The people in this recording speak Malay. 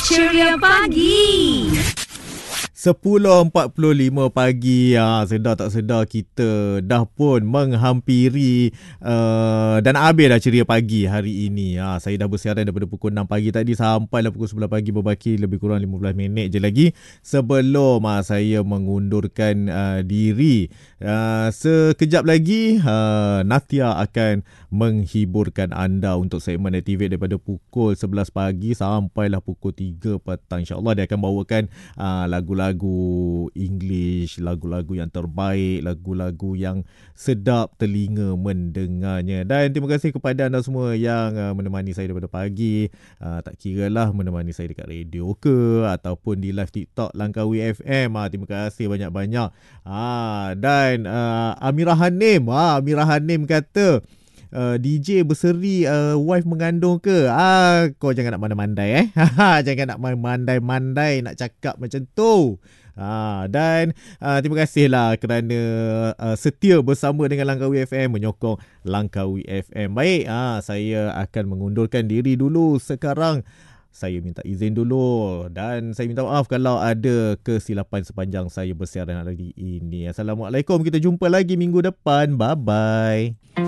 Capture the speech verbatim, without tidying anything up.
Ceria Pagi. sepuluh empat puluh lima pagi, ha, sedar tak sedar kita dah pun menghampiri uh, dan habis dah Ceria Pagi hari ini. Ha, saya dah bersiaran daripada pukul enam pagi tadi sampailah pukul sebelas pagi, berbaki lebih kurang lima belas minit je lagi sebelum ha, saya mengundurkan uh, diri. Uh, sekejap lagi uh, Natia akan menghiburkan anda untuk segmen Activate daripada pukul sebelas pagi sampailah pukul tiga petang. InsyaAllah dia akan bawakan uh, lagu-lagu lagu English, lagu-lagu yang terbaik, lagu-lagu yang sedap telinga mendengarnya. Dan terima kasih kepada anda semua yang uh, menemani saya daripada pagi, uh, tak kira lah menemani saya dekat radio ke ataupun di live TikTok Langkawi F M. uh, Terima kasih banyak-banyak. uh, Dan uh, Amirah Hanim uh, Amirah Hanim kata Uh, D J berseri uh, wife mengandung ke? Ah, kau jangan nak mandai-mandai eh. Jangan nak mandai-mandai nak cakap macam tu. Ah, dan uh, terima kasihlah kerana uh, setia bersama dengan Langkawi F M, menyokong Langkawi F M. Baik, ah, saya akan mengundurkan diri dulu sekarang. Saya minta izin dulu dan saya minta maaf kalau ada kesilapan sepanjang saya bersiaran hari ini. Assalamualaikum. Kita jumpa lagi minggu depan. Bye-bye.